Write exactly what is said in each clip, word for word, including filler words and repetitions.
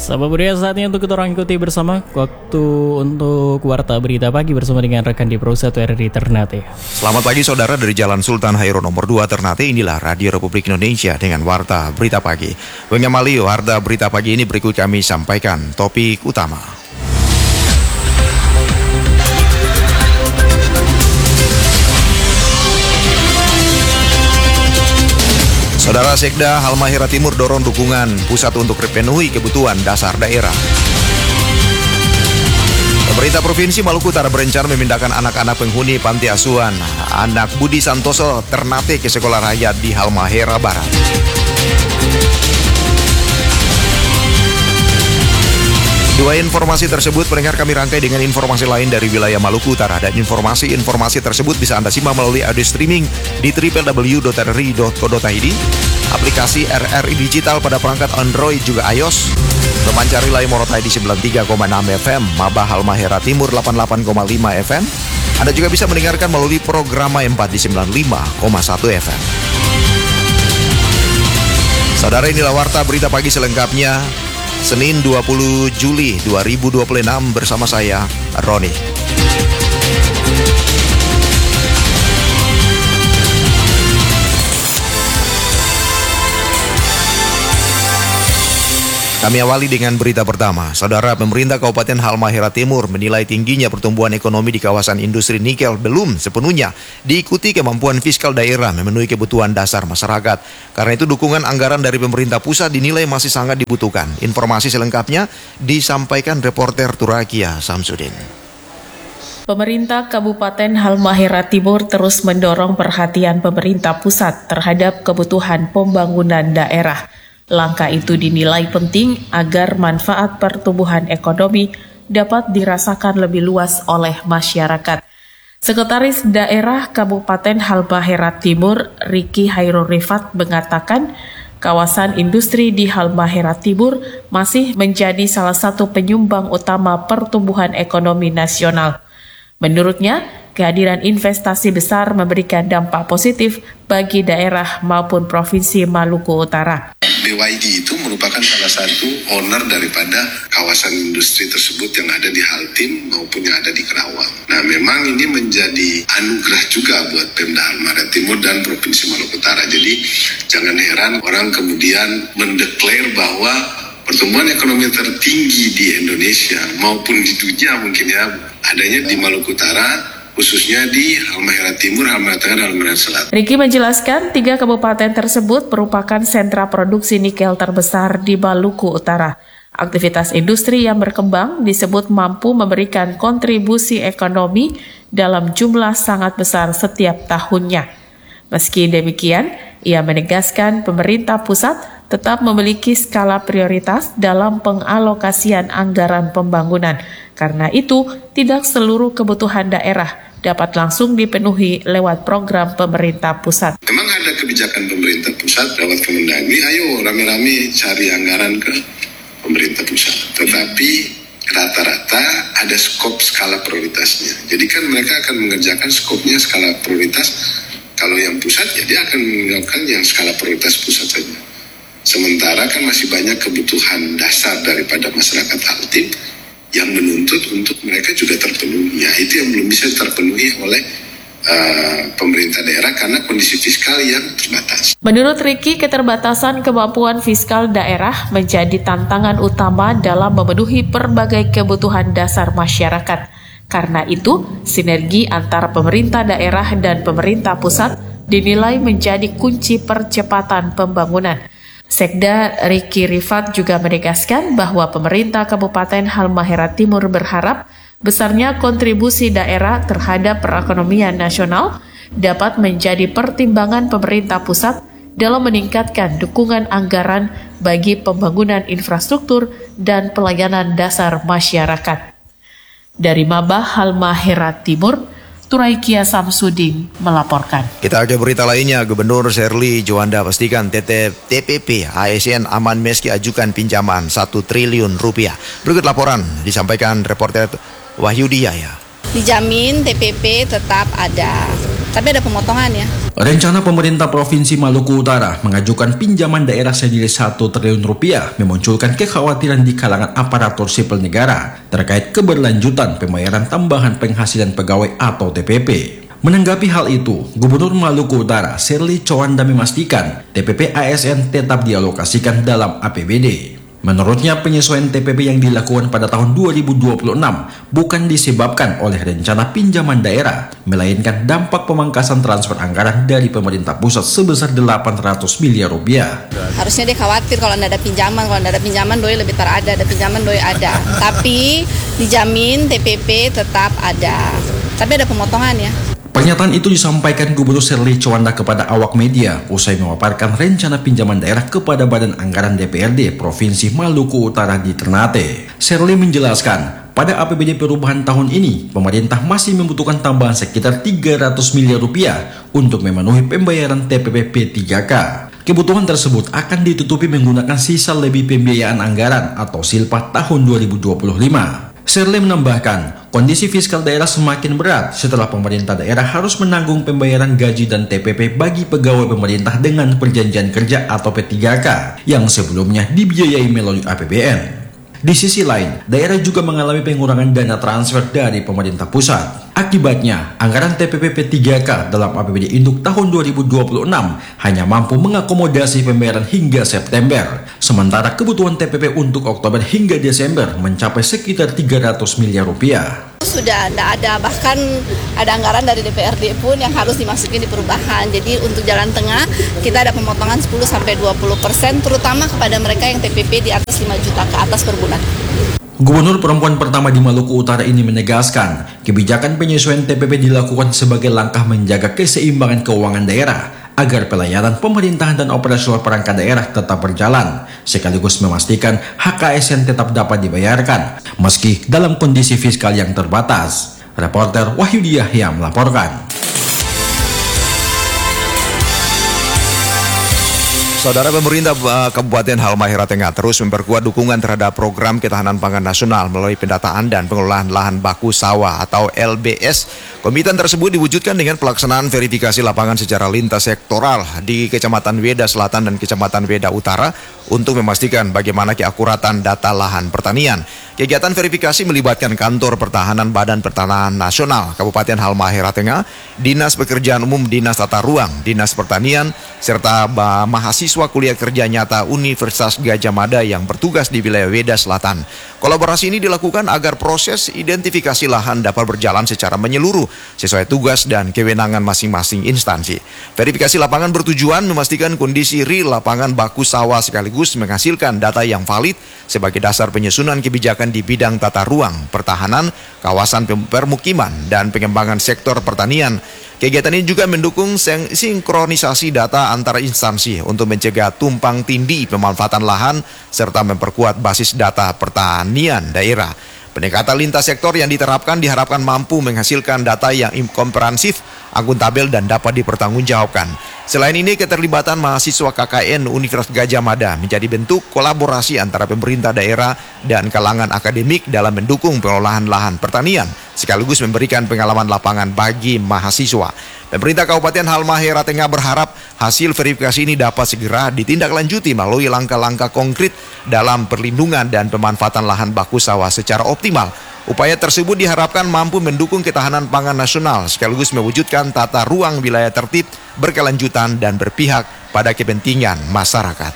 Apa budaya saatnya untuk kita orang ikuti bersama waktu untuk Warta Berita Pagi bersama dengan rekan di Pro satu R R I Ternate. Selamat pagi saudara, dari Jalan Sultan Hairun nomor dua Ternate, inilah Radio Republik Indonesia dengan Warta Berita Pagi. Mengamali Warta Berita Pagi ini berikut kami sampaikan topik utama. Saudara, Sekda Halmahera Timur dorong dukungan pusat untuk penuhi kebutuhan dasar daerah. Pemerintah Provinsi Maluku Utara berencana memindahkan anak-anak penghuni panti asuhan anak Budi Santoso Ternate ke sekolah rakyat di Halmahera Barat. Dua informasi tersebut pendengar kami rangkai dengan informasi lain dari wilayah Maluku Utara, dan informasi-informasi tersebut bisa Anda simak melalui audio streaming di w w w dot r r i dot co dot i d, aplikasi R R I Digital pada perangkat Android juga iOS, pemancar wilayah Morotai di sembilan puluh tiga koma enam F M, Mabah Halmahera Timur delapan puluh delapan koma lima F M. Anda juga bisa mendengarkan melalui program empat di sembilan puluh lima koma satu F M. Saudara, inilah Warta Berita Pagi selengkapnya. Senin dua puluh Juli dua ribu dua puluh enam bersama saya, Roni. Kami awali dengan berita pertama. Saudara, pemerintah Kabupaten Halmahera Timur menilai tingginya pertumbuhan ekonomi di kawasan industri nikel belum sepenuhnya diikuti kemampuan fiskal daerah memenuhi kebutuhan dasar masyarakat. Karena itu dukungan anggaran dari pemerintah pusat dinilai masih sangat dibutuhkan. Informasi selengkapnya disampaikan reporter Turakia Samsudin. Pemerintah Kabupaten Halmahera Timur terus mendorong perhatian pemerintah pusat terhadap kebutuhan pembangunan daerah. Langkah itu dinilai penting agar manfaat pertumbuhan ekonomi dapat dirasakan lebih luas oleh masyarakat. Sekretaris Daerah Kabupaten Halmahera Timur, Riki Hairul Rifat, mengatakan kawasan industri di Halmahera Timur masih menjadi salah satu penyumbang utama pertumbuhan ekonomi nasional. Menurutnya, kehadiran investasi besar memberikan dampak positif bagi daerah maupun Provinsi Maluku Utara. B Y D itu merupakan salah satu owner daripada kawasan industri tersebut yang ada di Haltim maupun yang ada di Kerawang. Nah, memang ini menjadi anugerah juga buat Pemda Halmahera Timur dan Provinsi Maluku Utara. Jadi jangan heran orang kemudian mendeklar bahwa pertumbuhan ekonomi tertinggi di Indonesia maupun di dunia mungkin ya adanya di Maluku Utara, khususnya di Halmahera Timur, Halmahera Tengah, dan Halmahera Selatan. Riki menjelaskan tiga kabupaten tersebut merupakan sentra produksi nikel terbesar di Maluku Utara. Aktivitas industri yang berkembang disebut mampu memberikan kontribusi ekonomi dalam jumlah sangat besar setiap tahunnya. Meski demikian, ia menegaskan pemerintah pusat tetap memiliki skala prioritas dalam pengalokasian anggaran pembangunan. Karena itu, tidak seluruh kebutuhan daerah dapat langsung dipenuhi lewat program pemerintah pusat. Memang ada kebijakan pemerintah pusat lewat Kemendagri, ayo rame-rame cari anggaran ke pemerintah pusat. Tetapi rata-rata ada skop skala prioritasnya. Jadi kan mereka akan mengerjakan skopnya skala prioritas. Kalau yang pusat, ya dia akan melakukan yang skala prioritas pusat saja. Sementara kan masih banyak kebutuhan dasar daripada masyarakat Haltim yang menuntut untuk mereka juga terpenuhi. Ya, itu yang belum bisa terpenuhi oleh uh, pemerintah daerah karena kondisi fiskal yang terbatas. Menurut Riki, keterbatasan kemampuan fiskal daerah menjadi tantangan utama dalam memenuhi berbagai kebutuhan dasar masyarakat. Karena itu, sinergi antara pemerintah daerah dan pemerintah pusat dinilai menjadi kunci percepatan pembangunan. Sekda Riki Rifat juga menegaskan bahwa pemerintah Kabupaten Halmahera Timur berharap besarnya kontribusi daerah terhadap perekonomian nasional dapat menjadi pertimbangan pemerintah pusat dalam meningkatkan dukungan anggaran bagi pembangunan infrastruktur dan pelayanan dasar masyarakat. Dari Mabah Halmahera Timur, Turaikia Samsudin melaporkan. Kita ke berita lainnya. Gubernur Sherly Juanda pastikan T P P A S N aman meski ajukan pinjaman satu triliun rupiah. Berikut laporan disampaikan reporter Wahyudi Yaya. Dijamin T P P tetap ada. tapi ada pemotongan ya. Rencana pemerintah Provinsi Maluku Utara mengajukan pinjaman daerah senilai satu triliun rupiah memunculkan kekhawatiran di kalangan aparatur sipil negara terkait keberlanjutan pembayaran tambahan penghasilan pegawai atau T P P. Menanggapi hal itu, Gubernur Maluku Utara Sherly Chowanda memastikan T P P A S N tetap dialokasikan dalam A P B D. Menurutnya, penyesuaian T P P yang dilakukan pada tahun dua ribu dua puluh enam bukan disebabkan oleh rencana pinjaman daerah, melainkan dampak pemangkasan transfer anggaran dari pemerintah pusat sebesar delapan ratus miliar rupiah. Harusnya dia khawatir kalau tidak ada pinjaman, kalau tidak ada pinjaman doi lebih terada, ada pinjaman doi ada. Tapi dijamin T P P tetap ada, tapi ada pemotongan ya. Pernyataan itu disampaikan Gubernur Sherly Chowanda kepada awak media usai memaparkan rencana pinjaman daerah kepada Badan Anggaran D P R D Provinsi Maluku Utara di Ternate. Sherly menjelaskan, pada A P B D perubahan tahun ini, pemerintah masih membutuhkan tambahan sekitar tiga ratus miliar rupiah untuk memenuhi pembayaran T P P P tiga K. Kebutuhan tersebut akan ditutupi menggunakan sisa lebih pembiayaan anggaran atau silpa tahun dua ribu dua puluh lima. Sherly menambahkan, kondisi fiskal daerah semakin berat setelah pemerintah daerah harus menanggung pembayaran gaji dan T P P bagi pegawai pemerintah dengan perjanjian kerja atau P tiga K yang sebelumnya dibiayai melalui A P B N. Di sisi lain, daerah juga mengalami pengurangan dana transfer dari pemerintah pusat. Akibatnya, anggaran T P P P tiga K dalam A P B D Induk tahun dua ribu dua puluh enam hanya mampu mengakomodasi pembayaran hingga September. Sementara kebutuhan T P P untuk Oktober hingga Desember mencapai sekitar tiga ratus miliar rupiah. Sudah tidak ada, bahkan ada anggaran dari D P R D pun yang harus dimasukin di perubahan. Jadi untuk jalan tengah kita ada pemotongan sepuluh sampai dua puluh persen terutama kepada mereka yang T P P di atas lima juta ke atas per bulan. Gubernur perempuan pertama di Maluku Utara ini menegaskan, kebijakan penyesuaian T P P dilakukan sebagai langkah menjaga keseimbangan keuangan daerah agar pelayanan pemerintahan dan operasional perangkat daerah tetap berjalan, sekaligus memastikan H K S N tetap dapat dibayarkan, meski dalam kondisi fiskal yang terbatas. Reporter Wahyudi Yahya melaporkan. Saudara, pemerintah Kabupaten Halmahera Tengah terus memperkuat dukungan terhadap program ketahanan pangan nasional melalui pendataan dan pengelolaan lahan baku sawah atau L B S. Komitmen tersebut diwujudkan dengan pelaksanaan verifikasi lapangan secara lintas sektoral di Kecamatan Weda Selatan dan Kecamatan Weda Utara untuk memastikan bagaimana keakuratan data lahan pertanian. Kegiatan verifikasi melibatkan Kantor Pertahanan Badan Pertanahan Nasional Kabupaten Halmahera Tengah, Dinas Pekerjaan Umum, Dinas Tata Ruang, Dinas Pertanian, serta mahasiswa kuliah kerja nyata Universitas Gajah Mada yang bertugas di wilayah Weda Selatan. Kolaborasi ini dilakukan agar proses identifikasi lahan dapat berjalan secara menyeluruh sesuai tugas dan kewenangan masing-masing instansi. Verifikasi lapangan bertujuan memastikan kondisi real lapangan baku sawah sekaligus menghasilkan data yang valid sebagai dasar penyusunan kebijakan di bidang tata ruang, pertahanan, kawasan permukiman, dan pengembangan sektor pertanian. Kegiatan ini juga mendukung sinkronisasi data antar instansi untuk mencegah tumpang tindih pemanfaatan lahan serta memperkuat basis data pertanian daerah. Pendekatan lintas sektor yang diterapkan diharapkan mampu menghasilkan data yang komprehensif, akuntabel, dan dapat dipertanggungjawabkan. Selain ini, keterlibatan mahasiswa K K N Universitas Gajah Mada menjadi bentuk kolaborasi antara pemerintah daerah dan kalangan akademik dalam mendukung pengelolaan lahan pertanian, sekaligus memberikan pengalaman lapangan bagi mahasiswa. Pemerintah Kabupaten Halmahera Tengah berharap hasil verifikasi ini dapat segera ditindaklanjuti melalui langkah-langkah konkret dalam perlindungan dan pemanfaatan lahan baku sawah secara optimal. Upaya tersebut diharapkan mampu mendukung ketahanan pangan nasional sekaligus mewujudkan tata ruang wilayah tertib, berkelanjutan, dan berpihak pada kepentingan masyarakat.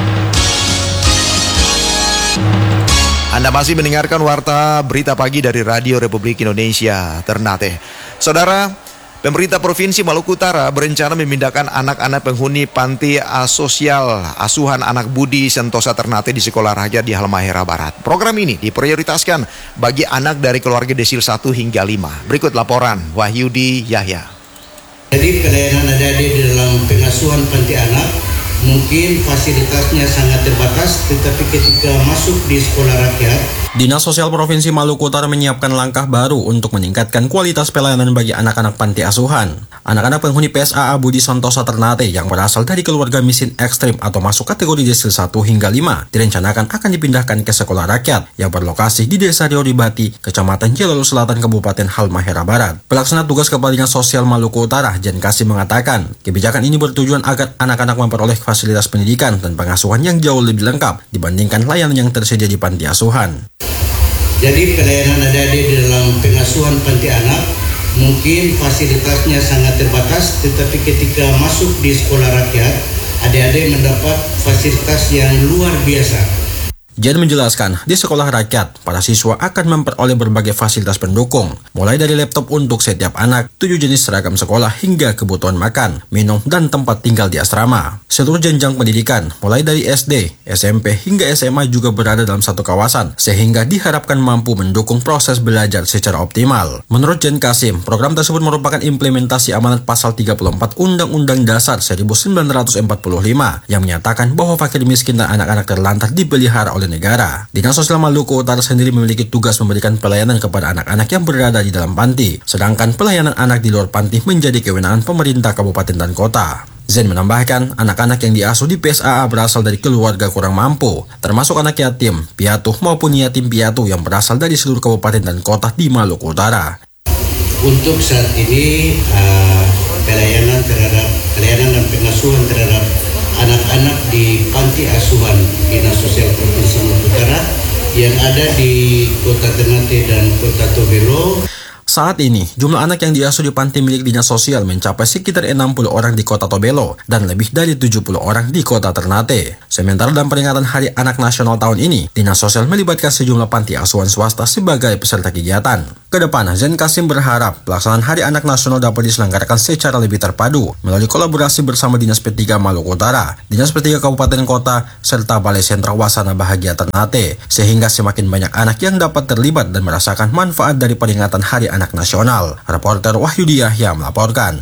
Anda masih mendengarkan Warta Berita Pagi dari Radio Republik Indonesia Ternate. Saudara, pemerintah Provinsi Maluku Utara berencana memindahkan anak-anak penghuni panti asosial asuhan anak budi Sentosa Ternate di Sekolah Raja di Halmahera Barat. Program ini diprioritaskan bagi anak dari keluarga desil satu hingga lima. Berikut laporan Wahyudi Yahya. Jadi pelayanan adik-adik di dalam pengasuhan panti anak mungkin fasilitasnya sangat terbatas, tetapi ketika masuk di sekolah rakyat, Dinas Sosial Provinsi Maluku Utara menyiapkan langkah baru untuk meningkatkan kualitas pelayanan bagi anak-anak panti asuhan. Anak-anak penghuni P S A A Budi Santosa Ternate yang berasal dari keluarga miskin ekstrim atau masuk kategori Desil satu hingga lima direncanakan akan dipindahkan ke sekolah rakyat yang berlokasi di Desa Rioribati, Kecamatan Jalolo Selatan, Kabupaten Halmahera Barat. Pelaksana tugas Kepala Dinas Sosial Maluku Utara, Jan Kasim, mengatakan kebijakan ini bertujuan agar anak-anak memperoleh fasilitas pendidikan dan pengasuhan yang jauh lebih lengkap dibandingkan layanan yang tersedia di panti asuhan. Jadi pelayanan adik-adik di dalam pengasuhan panti anak mungkin fasilitasnya sangat terbatas, tetapi ketika masuk di sekolah rakyat, adik-adik mendapat fasilitas yang luar biasa. Jan menjelaskan, di sekolah rakyat, para siswa akan memperoleh berbagai fasilitas pendukung, mulai dari laptop untuk setiap anak, tujuh jenis seragam sekolah, hingga kebutuhan makan, minum, dan tempat tinggal di asrama. Seluruh jenjang pendidikan, mulai dari S D, S M P, hingga S M A juga berada dalam satu kawasan, sehingga diharapkan mampu mendukung proses belajar secara optimal. Menurut Jan Kasim, program tersebut merupakan implementasi amanat pasal tiga puluh empat Undang-Undang Dasar seribu sembilan ratus empat puluh lima, yang menyatakan bahwa fakir miskin dan anak-anak terlantar dipelihara oleh negara. Dinas Sosial Maluku Utara sendiri memiliki tugas memberikan pelayanan kepada anak-anak yang berada di dalam panti, sedangkan pelayanan anak di luar panti menjadi kewenangan pemerintah kabupaten dan kota. Zen menambahkan, anak-anak yang diasuh di P S A A berasal dari keluarga kurang mampu, termasuk anak yatim, piatu maupun yatim piatu yang berasal dari seluruh kabupaten dan kota di Maluku Utara. Untuk saat ini uh, pelayanan terhadap pelayanan dan pengasuhan terhadap anak-anak di panti asuhan Dinas Sosial Provinsi Maluku Utara yang ada di Kota Ternate dan Kota Tobelo. Saat ini, jumlah anak yang diasuh di panti milik Dinas Sosial mencapai sekitar enam puluh orang di Kota Tobelo dan lebih dari tujuh puluh orang di Kota Ternate. Sementara dalam peringatan Hari Anak Nasional tahun ini, Dinas Sosial melibatkan sejumlah panti asuhan swasta sebagai peserta kegiatan. Kedepan, Zen Kasim berharap pelaksanaan Hari Anak Nasional dapat diselenggarakan secara lebih terpadu melalui kolaborasi bersama Dinas P tiga Maluku Utara, Dinas P tiga Kabupaten Kota, serta Balai Sentra Wasana Bahagia Ternate, sehingga semakin banyak anak yang dapat terlibat dan merasakan manfaat dari peringatan Hari Anak Nasional. Reporter Wahyudi Yahya melaporkan.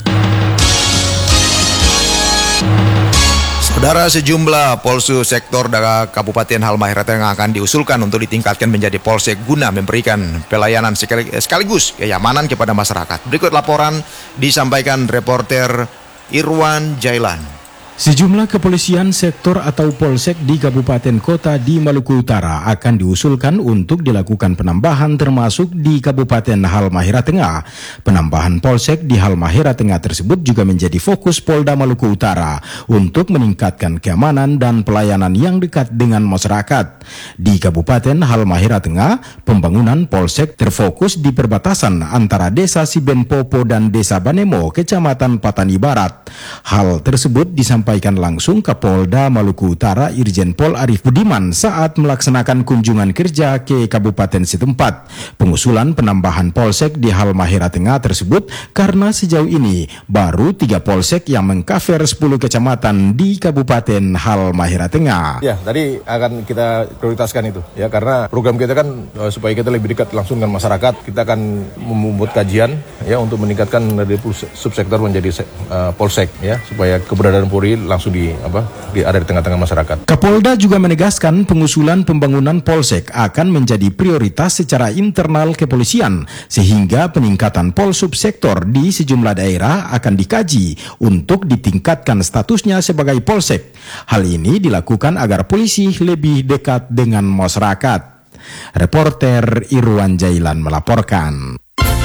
Saudara, sejumlah polsu sektor dari Kabupaten Halmahera Tengah akan diusulkan untuk ditingkatkan menjadi polsek guna memberikan pelayanan sekaligus kenyamanan kepada masyarakat. Berikut laporan disampaikan reporter Irwan Jailan. Sejumlah kepolisian sektor atau polsek di kabupaten kota di Maluku Utara akan diusulkan untuk dilakukan penambahan termasuk di Kabupaten Halmahera Tengah. Penambahan polsek di Halmahera Tengah tersebut juga menjadi fokus Polda Maluku Utara untuk meningkatkan keamanan dan pelayanan yang dekat dengan masyarakat. Di Kabupaten Halmahera Tengah, pembangunan polsek terfokus di perbatasan antara Desa Sibenpopo dan Desa Banemo, Kecamatan Patani Barat. Hal tersebut disampaikan Sampaikan langsung Kapolda Maluku Utara Irjen Pol Arif Budiman saat melaksanakan kunjungan kerja ke kabupaten setempat. Pengusulan penambahan polsek di Halmahera Tengah tersebut karena sejauh ini baru tiga polsek yang mengcover sepuluh kecamatan di Kabupaten Halmahera Tengah. Ya, tadi akan kita prioritaskan itu ya, karena program kita kan uh, supaya kita lebih dekat langsung dengan masyarakat. Kita akan membuat kajian ya untuk meningkatkan dari subsektor menjadi uh, polsek ya, supaya keberadaan Polri langsung di apa di ada di tengah-tengah masyarakat. Kapolda juga menegaskan pengusulan pembangunan polsek akan menjadi prioritas secara internal kepolisian, sehingga peningkatan polsub sektor di sejumlah daerah akan dikaji untuk ditingkatkan statusnya sebagai polsek. Hal ini dilakukan agar polisi lebih dekat dengan masyarakat. Reporter Irwan Jailan melaporkan.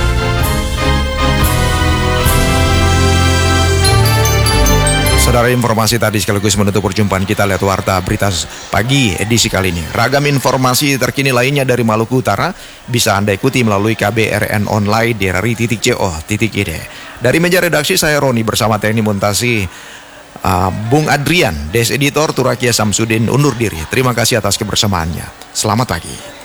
Saudara, informasi tadi sekaligus menutup perjumpaan kita lihat Warta Berita Pagi edisi kali ini. Ragam informasi terkini lainnya dari Maluku Utara bisa Anda ikuti melalui K B R N online di r r i titik co titik i d. Dari meja redaksi saya Roni bersama teknik montasi uh, Bung Adrian, Des Editor Turakia Samsudin undur diri. Terima kasih atas kebersamaannya. Selamat pagi.